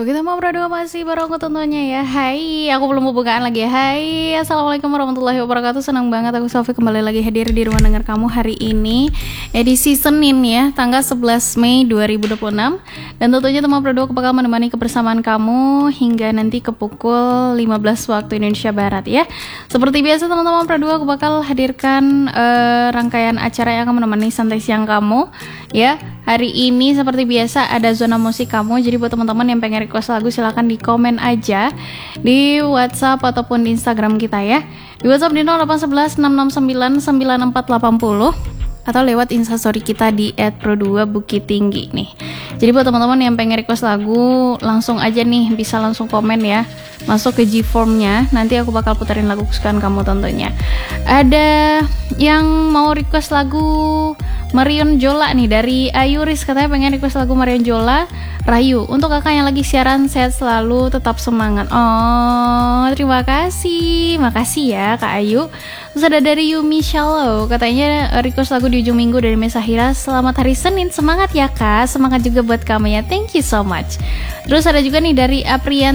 Oke, kita mau berdua masih bareng aku tentunya ya. Hai, aku belum mau bukaan lagi ya. Hai, assalamualaikum warahmatullahi wabarakatuh. Senang banget aku Sofi kembali lagi hadir di rumah dengar kamu hari ini, edisi Senin ya, tanggal 11 Mei 2026. Dan tentunya teman berdua aku bakal menemani kebersamaan kamu hingga nanti ke pukul 15 waktu Indonesia Barat ya. Seperti biasa teman-teman berdua aku bakal hadirkan rangkaian acara yang akan menemani santai siang kamu ya. Hari ini seperti biasa ada zona musik kamu. Jadi buat teman-teman yang pengen request lagu silahkan di komen aja di WhatsApp ataupun di Instagram kita ya. Di WhatsApp di 0811 669 9480 atau lewat instastory kita di @pro2bukittinggi nih. Jadi buat teman-teman yang pengen request lagu langsung aja nih, bisa langsung komen ya, masuk ke G-formnya, nanti aku bakal puterin lagu kesukaan kamu tentunya. Ada yang mau request lagu Marion Jola nih dari Ayuris, katanya pengen request lagu Marion Jola Rayu. Untuk kakak yang lagi siaran, sehat selalu, tetap semangat. Oh, terima kasih, makasih ya Kak Ayu. Terus ada dari Yumi Shallow, katanya request lagu di ujung minggu dari Mesahira. Selamat hari Senin, semangat ya Kak, semangat juga buat kamu ya, thank you so much. Terus ada juga nih dari Aprian